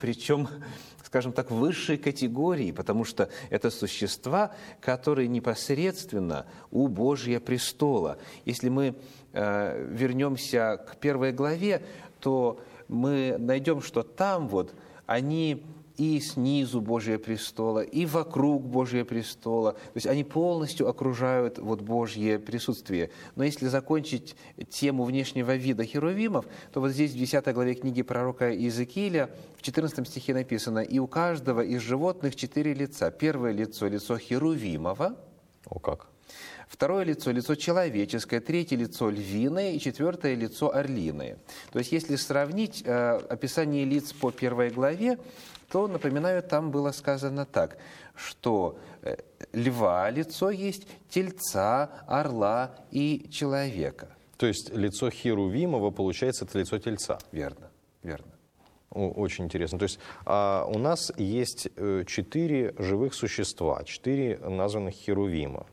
причем, скажем так, высшей категории, потому что это существа, которые непосредственно у Божия престола. Если мы вернемся к 1 главе, то мы найдем, что там вот они и снизу Божия престола, и вокруг Божия престола. То есть они полностью окружают вот Божье присутствие. Но если закончить тему внешнего вида херувимов, то вот здесь в 10 главе книги пророка Иезекииля в 14 стихе написано: «И у каждого из животных 4 лица. Первое лицо – лицо херувимово». О как! Второе лицо – лицо человеческое, третье лицо – львиное и четвертое лицо – орлиное. То есть если сравнить описание лиц по 1 главе, то, напоминаю, там было сказано так, что льва лицо есть, тельца, орла и человека. То есть лицо херувимова, получается, это лицо тельца. Верно, верно. Очень интересно. То есть у нас есть 4 живых существа, 4 названных херувима.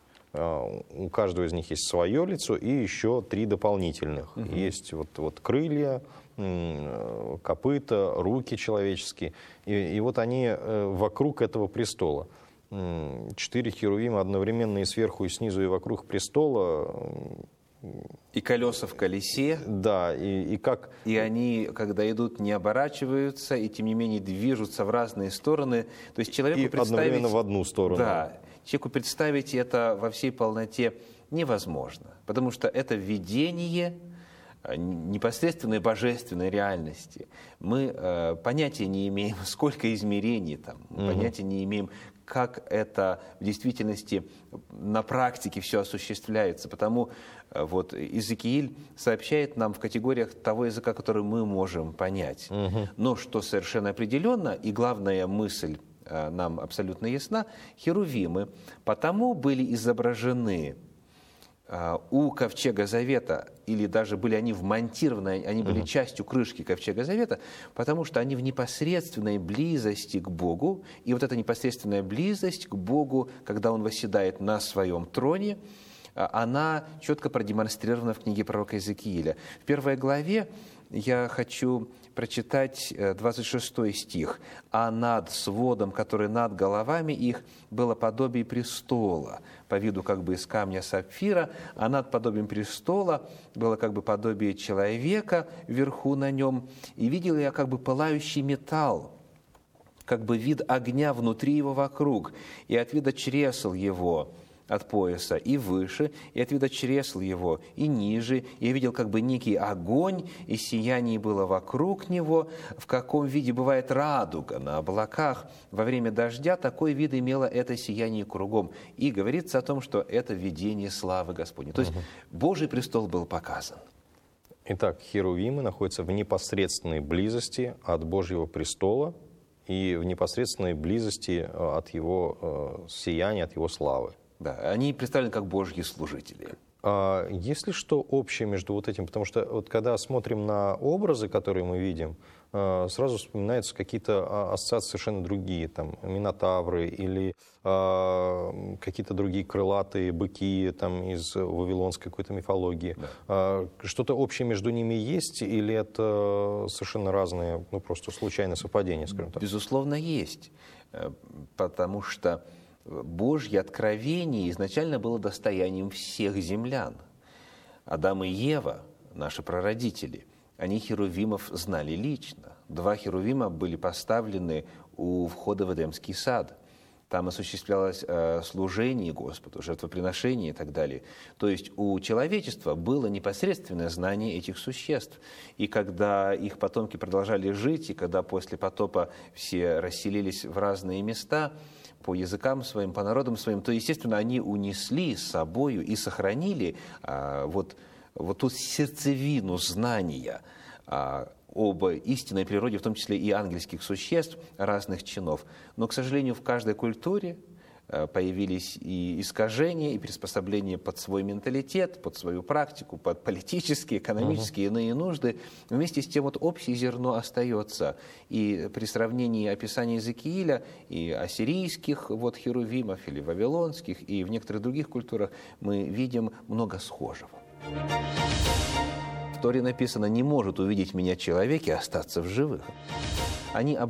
У каждого из них есть свое лицо и еще 3 дополнительных. Угу. Есть вот крылья, копыта, руки человеческие. И вот они вокруг этого престола. 4 херувима одновременно и сверху, и снизу, и вокруг престола. И колеса в колесе. Да, и как... И они, когда идут, не оборачиваются, и тем не менее движутся в разные стороны. То есть человеку и одновременно в одну сторону. Да, человеку представить это во всей полноте невозможно, потому что это видение непосредственной божественной реальности. Мы понятия не имеем, сколько измерений там, понятия не имеем, как это в действительности на практике все осуществляется. Потому вот Иезекииль сообщает нам в категориях того языка, который мы можем понять. Но что совершенно определенно, и главная мысль нам абсолютно ясна, херувимы потому были изображены у Ковчега Завета, или даже были они вмонтированы, они были частью крышки Ковчега Завета, потому что они в непосредственной близости к Богу, и вот эта непосредственная близость к Богу, когда Он восседает на своем троне, она четко продемонстрирована в книге пророка Иезекииля. В 1 главе я хочу прочитать 26 стих. «А над сводом, который над головами их, было подобие престола, по виду как бы из камня сапфира, а над подобием престола было как бы подобие человека вверху на нем. И видел я как бы пылающий металл, как бы вид огня внутри его вокруг, и от вида чресл его, от пояса и выше, и от вида чресл его и ниже. Я видел как бы некий огонь, и сияние было вокруг него. В каком виде бывает радуга на облаках во время дождя, такой вид имело это сияние кругом». И говорится о том, что это видение славы Господней. То есть Божий престол был показан. Итак, херувимы находятся в непосредственной близости от Божьего престола и в непосредственной близости от его сияния, от его славы. Да, они представлены как Божьи служители. А есть ли что общее между вот этим? Потому что вот когда смотрим на образы, которые мы видим, сразу вспоминаются какие-то ассоциации совершенно другие, там, минотавры или какие-то другие крылатые быки там, из вавилонской какой-то мифологии. Да. Что-то общее между ними есть или это совершенно разные, ну, просто случайное совпадение, скажем так? Безусловно, есть, потому что Божье откровение изначально было достоянием всех землян. Адам и Ева, наши прародители, они херувимов знали лично. 2 херувима были поставлены у входа в Эдемский сад. Там осуществлялось служение Господу, жертвоприношение и так далее. То есть у человечества было непосредственное знание этих существ. И когда их потомки продолжали жить, и когда после потопа все расселились в разные места, по языкам своим, по народам своим, то, естественно, они унесли с собою и сохранили вот ту сердцевину знания об истинной природе, в том числе и ангельских существ разных чинов. Но, к сожалению, в каждой культуре появились и искажения, и приспособления под свой менталитет, под свою практику, под политические, экономические, иные нужды. Вместе с тем вот общее зерно остается. И при сравнении описания Иезекииля и ассирийских вот херувимов, или вавилонских, и в некоторых других культурах мы видим много схожего. В Торе написано: «Не может увидеть меня человек и остаться в живых». Они